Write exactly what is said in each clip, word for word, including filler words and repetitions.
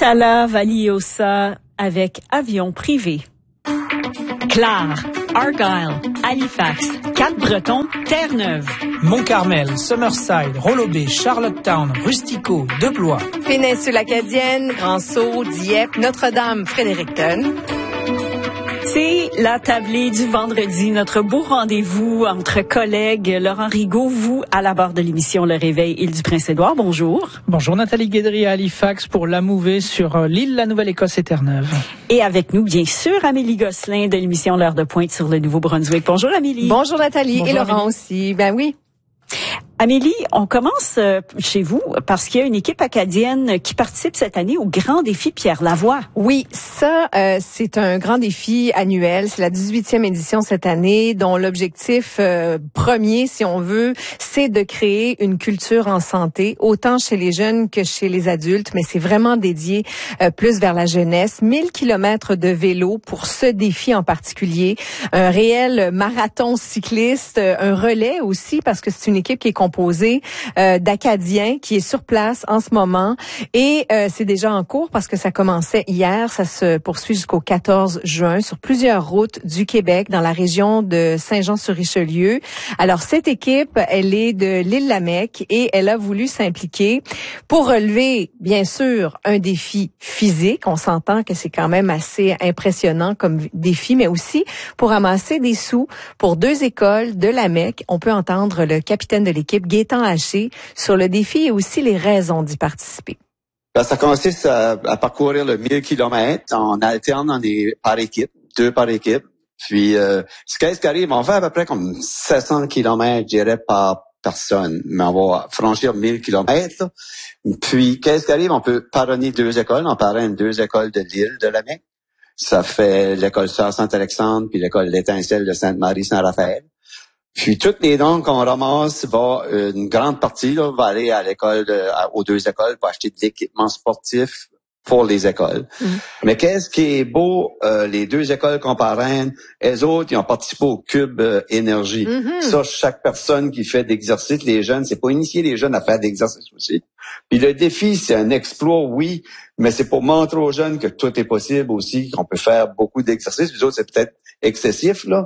Atala Valiosa avec avion privé. Clare, Argyle, Halifax, Cap-Breton, Terre-Neuve. Mont-Carmel, Summerside, Rollo-Bay, Charlottetown, Rustico, Deblois. Péninsule Acadienne, Grand-Sault, Dieppe, Notre-Dame, Fredericton. C'est la tablée du vendredi, notre beau rendez-vous entre collègues. Laurent Rigaud, vous, à la barre de l'émission Le Réveil, île du Prince-Édouard. Bonjour. Bonjour Nathalie Guédry à Halifax pour la mouvée sur l'île La Nouvelle-Écosse et Terre-Neuve. Et avec nous, bien sûr, Amélie Gosselin de l'émission L'Heure de Pointe sur le Nouveau-Brunswick. Bonjour Amélie. Bonjour Nathalie. Bonjour, et Laurent Amélie. aussi. Ben oui. Amélie, on commence chez vous parce qu'il y a une équipe acadienne qui participe cette année au Grand Défi Pierre Lavoie. Oui, ça, euh, c'est un grand défi annuel. C'est la dix-huitième édition cette année, dont l'objectif euh, premier, si on veut, c'est de créer une culture en santé, autant chez les jeunes que chez les adultes, mais c'est vraiment dédié euh, plus vers la jeunesse. mille kilomètres de vélo pour ce défi en particulier. Un réel marathon cycliste, un relais aussi, parce que c'est une équipe qui est composé euh, d'Acadiens qui est sur place en ce moment et euh, c'est déjà en cours parce que ça commençait hier, ça se poursuit jusqu'au quatorze juin sur plusieurs routes du Québec dans la région de Saint-Jean-sur-Richelieu. Alors cette équipe, elle est de l'île Lamec et elle a voulu s'impliquer pour relever bien sûr un défi physique, on s'entend que c'est quand même assez impressionnant comme défi, mais aussi pour amasser des sous pour deux écoles de Lamec. On peut entendre le capitaine de l'équipe, Gaétan Haché, sur le défi et aussi les raisons d'y participer. Ben, ça consiste à, à parcourir le mille kilomètres. On alterne on est par équipe, deux par équipe. Puis, euh, ce qu'est-ce qui arrive, on fait à peu près comme sept cents kilomètres, je dirais, par personne. Mais on va franchir mille kilomètres. Puis, qu'est-ce qui arrive, on peut parrainer deux écoles. On parraine deux écoles de l'île de Lamec. Ça fait l'école Sœur Saint-Alexandre puis l'école L'Étincelle de Sainte-Marie-Saint-Raphaël. Puis toutes les dons qu'on ramasse, va une grande partie là, va aller à l'école, de, à, aux deux écoles pour acheter de l'équipement sportif pour les écoles. Mmh. Mais qu'est-ce qui est beau, euh, les deux écoles qu'on parraine, elles autres, ils ont participé au Cube euh, Énergie. Mmh. Ça, chaque personne qui fait d'exercice, les jeunes, c'est pour initier les jeunes à faire d'exercice aussi. Puis le défi, c'est un exploit, oui, mais c'est pour montrer aux jeunes que tout est possible aussi, qu'on peut faire beaucoup d'exercices. Les autres, c'est peut-être excessif, là,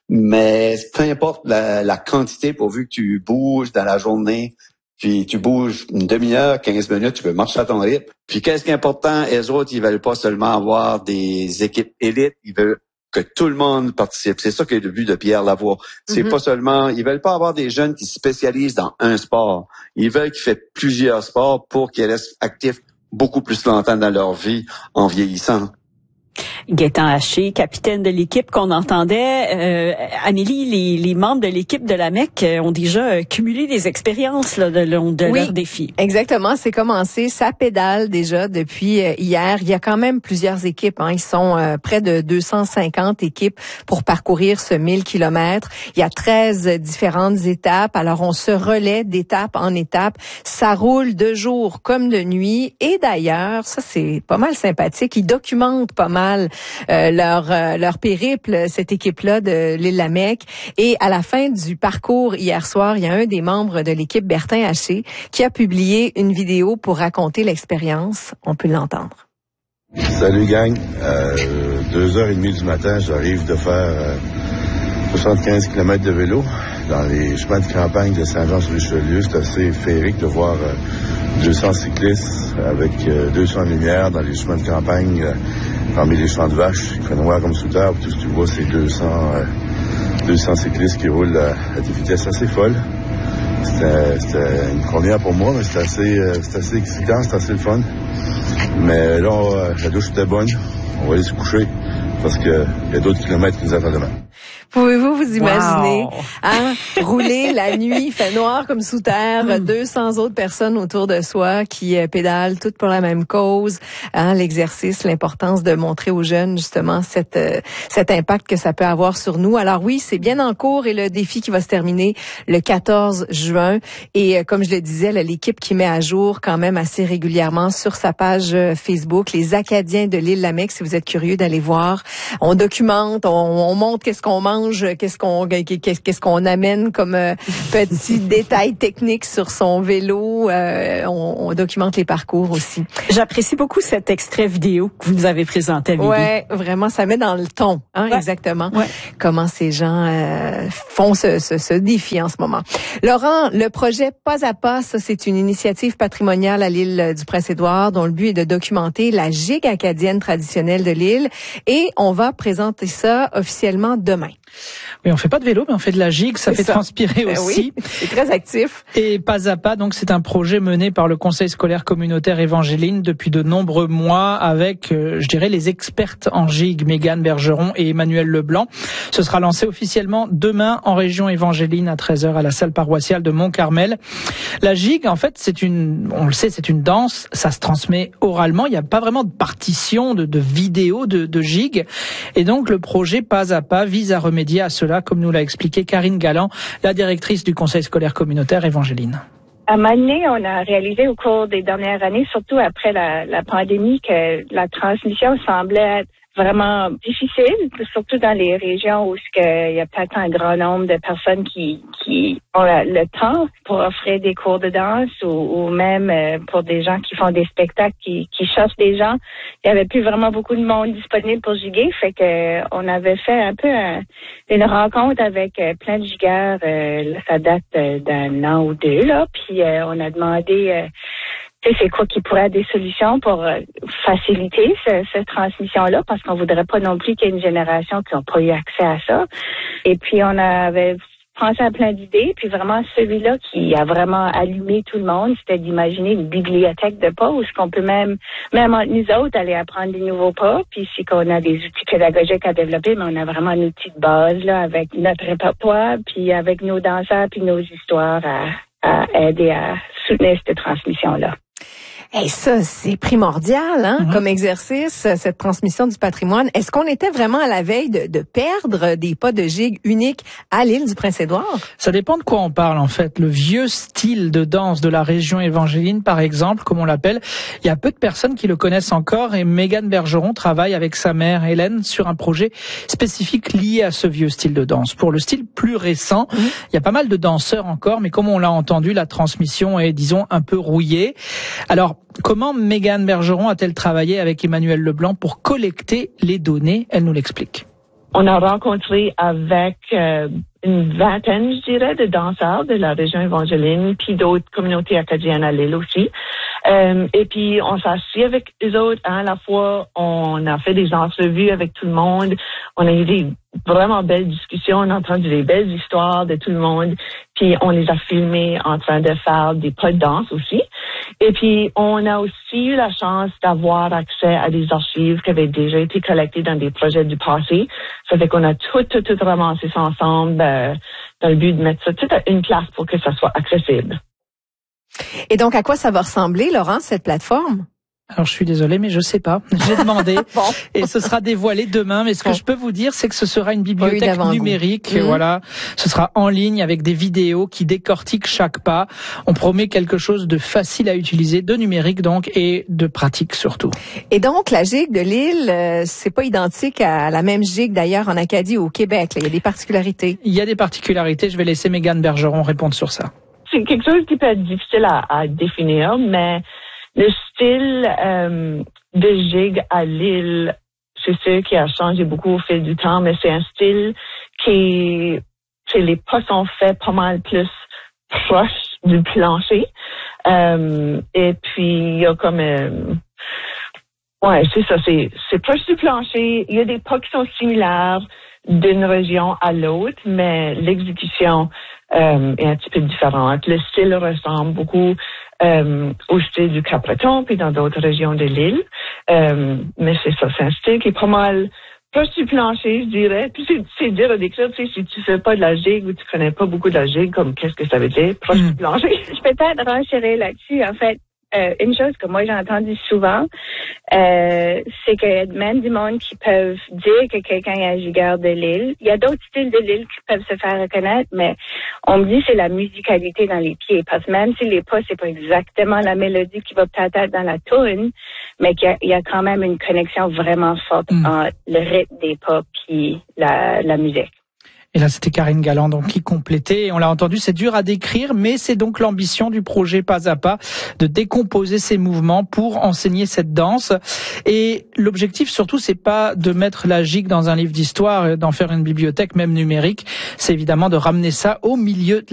mais peu importe la, la quantité, pourvu que tu bouges dans la journée, puis tu bouges une demi-heure, quinze minutes, tu peux marcher à ton rythme. Puis qu'est-ce qui est important, les autres, ils veulent pas seulement avoir des équipes élites, ils veulent que tout le monde participe. C'est ça qui est le but de Pierre Lavoie. C'est mm-hmm. pas seulement, ils veulent pas avoir des jeunes qui se spécialisent dans un sport. Ils veulent qu'ils fassent plusieurs sports pour qu'ils restent actifs beaucoup plus longtemps dans leur vie en vieillissant. Gaétan Haché, capitaine de l'équipe qu'on entendait. Euh, Amélie, les, les membres de l'équipe de Lamec ont déjà cumulé des expériences là, de, de oui, leur défi. Exactement, c'est commencé. Ça pédale déjà depuis hier. Il y a quand même plusieurs équipes. Hein. Ils sont euh, près de deux cent cinquante équipes pour parcourir ce mille kilomètres. Il y a treize différentes étapes. Alors, on se relaie d'étape en étape. Ça roule de jour comme de nuit. Et d'ailleurs, ça, c'est pas mal sympathique. Ils documentent pas mal Euh, leur euh, leur périple, cette équipe-là de l'île Lamec. Et à la fin du parcours hier soir, il y a un des membres de l'équipe, Bertin Haché, qui a publié une vidéo pour raconter l'expérience. On peut l'entendre. Salut gang, euh, deux heures et demie du matin, j'arrive de faire euh, soixante-quinze kilomètres de vélo dans les chemins de campagne de Saint-Jean-sur-Richelieu. C'est assez féerique de voir euh, deux cents cyclistes avec euh, deux cents lumières dans les chemins de campagne euh, parmi les champs de vaches. Il fait noir comme sous terre. Tout ce que tu vois, c'est deux cents, euh, deux cents cyclistes qui roulent à, à des vitesses assez folles. C'était, c'était une première pour moi, mais c'était assez, euh, c'était assez excitant, c'était assez le fun. Mais là, euh, la douche était bonne. On va aller se coucher parce qu'il y a d'autres kilomètres qui nous attendent demain. Pouvez-vous vous imaginer, wow. hein, rouler la nuit, il fait noir comme sous terre, mm. deux cents autres personnes autour de soi qui euh, pédalent toutes pour la même cause, hein, l'exercice, l'importance de montrer aux jeunes justement cette, euh, cet impact que ça peut avoir sur nous. Alors oui, c'est bien en cours et le défi qui va se terminer le quatorze juin. Et euh, comme je le disais, là, l'équipe qui met à jour quand même assez régulièrement sur sa page euh, Facebook, les Acadiens de l'île Lamec, si vous êtes curieux d'aller voir, on documente, on, on montre qu'est-ce qu'on mange, qu'est-ce qu'est-ce qu'on qu'est-ce, qu'est-ce qu'on amène comme euh, petits détails techniques sur son vélo. Euh, on, on documente les parcours aussi. J'apprécie beaucoup cet extrait vidéo que vous nous avez présenté, Amélie. Ouais, vraiment, ça met dans le ton, hein, ouais. exactement. Ouais. Comment ces gens euh, font ce, ce, ce défi en ce moment. Laurent, le projet Pas à Pas, ça c'est une initiative patrimoniale à l'île du Prince-Édouard dont le but est de documenter la gigue acadienne traditionnelle de l'île et on va présenter ça officiellement demain. Oui, on fait pas de vélo, mais on fait de la gigue, ça c'est fait ça. transpirer Ben aussi. Oui, c'est très actif. Et Pas à Pas, donc c'est un projet mené par le Conseil scolaire communautaire Évangéline depuis de nombreux mois avec, euh, je dirais, les expertes en gigue, Mégane Bergeron et Emmanuel Leblanc. Ce sera lancé officiellement demain en région Évangéline à treize heures à la salle paroissiale de Mont-Carmel. La gigue, en fait, c'est une, on le sait, c'est une danse, ça se transmet oralement. Il n'y a pas vraiment de partition, de, de vidéo de, de gigue. Et donc, le projet Pas à Pas vise à remédier à cela, comme nous l'a expliqué Karine Galland, la directrice du Conseil scolaire communautaire Évangéline. À un moment donné, on a réalisé au cours des dernières années, surtout après la, la pandémie, que la transmission semblait être vraiment difficile, surtout dans les régions où il y a peut-être un grand nombre de personnes qui, qui ont le temps pour offrir des cours de danse ou, ou même pour des gens qui font des spectacles, qui, qui cherchent des gens. Il y avait plus vraiment beaucoup de monde disponible pour giguer, fait que on avait fait un peu un, une rencontre avec plein de gigueurs. Euh, ça date d'un an ou deux là, puis euh, on a demandé euh, c'est quoi qui pourrait être des solutions pour euh, faciliter ce, cette transmission-là, parce qu'on voudrait pas non plus qu'il y ait une génération qui n'a pas eu accès à ça. Et puis, on avait pensé à plein d'idées, puis vraiment, celui-là qui a vraiment allumé tout le monde, c'était d'imaginer une bibliothèque de pas, où ce qu'on peut même, même entre nous autres, aller apprendre des nouveaux pas, puis si qu'on a des outils pédagogiques à développer, mais on a vraiment un outil de base, là, avec notre répertoire, puis avec nos danseurs, puis nos histoires à, à aider à soutenir cette transmission-là. Et ça, c'est primordial, hein, mm-hmm. comme exercice, cette transmission du patrimoine. Est-ce qu'on était vraiment à la veille de, de perdre des pas de gigue uniques à l'île du Prince-Édouard? Ça dépend de quoi on parle, en fait. Le vieux style de danse de la région Évangéline, par exemple, comme on l'appelle, il y a peu de personnes qui le connaissent encore et Mégane Bergeron travaille avec sa mère, Hélène, sur un projet spécifique lié à ce vieux style de danse. Pour le style plus récent, mm-hmm. il y a pas mal de danseurs encore, mais comme on l'a entendu, la transmission est, disons, un peu rouillée. Alors, comment Mégane Bergeron a-t-elle travaillé avec Emmanuel Leblanc pour collecter les données? Elle nous l'explique. On a rencontré avec euh, une vingtaine, je dirais, de danseurs de la région Évangéline, puis d'autres communautés acadiennes à l'île aussi. Euh, et puis, on s'est assis avec eux autres. Hein, à la fois, on a fait des entrevues avec tout le monde. On a eu des vraiment belles discussions. On a entendu des belles histoires de tout le monde. Puis, on les a filmés en train de faire des pas de danse aussi. Et puis, on a aussi eu la chance d'avoir accès à des archives qui avaient déjà été collectées dans des projets du passé. Ça fait qu'on a tout, tout, tout ramassé ça ensemble euh, dans le but de mettre ça tout à une place pour que ça soit accessible. Et donc, à quoi ça va ressembler, Laurent, cette plateforme? Alors, je suis désolée, mais je sais pas. J'ai demandé. Bon. Et ce sera dévoilé demain. Mais ce que bon. je peux vous dire, c'est que ce sera une bibliothèque numérique. Mmh. Voilà. Ce sera en ligne avec des vidéos qui décortiquent chaque pas. On promet quelque chose de facile à utiliser, de numérique donc, et de pratique surtout. Et donc, la gigue de l'île, euh, c'est pas identique à la même gigue d'ailleurs en Acadie ou au Québec. Là. Il y a des particularités. Il y a des particularités. Je vais laisser Mégane Bergeron répondre sur ça. C'est quelque chose qui peut être difficile à, à définir, mais le style euh, de gigue à l'île, c'est sûr qui a changé beaucoup au fil du temps, mais c'est un style qui, c'est les pas sont faits pas mal plus proches du plancher. Euh, et puis il y a comme euh, ouais, c'est ça, c'est c'est proche du plancher. Il y a des pas qui sont similaires d'une région à l'autre, mais l'exécution euh, est un petit peu différente. Le style ressemble beaucoup Euh, au style du Cap-Breton, puis dans d'autres régions de l'île. Euh, mais c'est ça, c'est un style qui est pas mal proche du plancher, je dirais. Puis c'est, c'est dur à décrire, tu sais, si tu fais pas de la gigue ou tu connais pas beaucoup de la gigue, comme qu'est-ce que ça veut dire, proche mmh. du plancher. Je peux peut-être renchérir là-dessus, en fait. Euh, une chose que moi j'ai entendue souvent, euh, c'est qu'il y a même du monde qui peuvent dire que quelqu'un est un gigueur de l'île. Il y a d'autres styles de l'île qui peuvent se faire reconnaître, mais on me dit que c'est la musicalité dans les pieds. Parce que même si les pas, c'est pas exactement la mélodie qui va peut-être être dans la tune, mais qu'il y a, il y a quand même une connexion vraiment forte mmh. entre le rythme des pas puis la, la musique. Et là, c'était Karine Galland donc qui complétait. Et on l'a entendu, c'est dur à décrire, mais c'est donc l'ambition du projet Pas à Pas de décomposer ces mouvements pour enseigner cette danse. Et l'objectif, surtout, c'est pas de mettre la gigue dans un livre d'histoire, d'en faire une bibliothèque, même numérique. C'est évidemment de ramener ça au milieu de